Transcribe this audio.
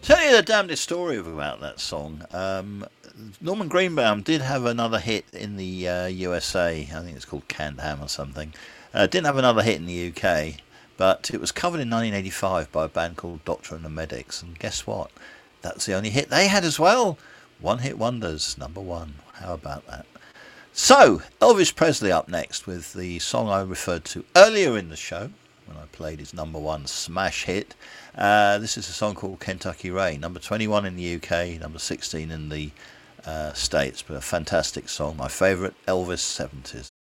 Tell you the damnedest story about that song. Norman Greenbaum did have another hit in the USA. I think it's called Canned Ham or something. Didn't have another hit in the UK, but it was covered in 1985 by a band called Doctor and the Medics. And guess what? That's the only hit they had as well. One hit wonders, number one. How about that? So, Elvis Presley up next with the song I referred to earlier in the show when I played his number one smash hit. This is a song called Kentucky Rain, number 21 in the UK, number 16 in the States, but a fantastic song, my favourite Elvis 70s.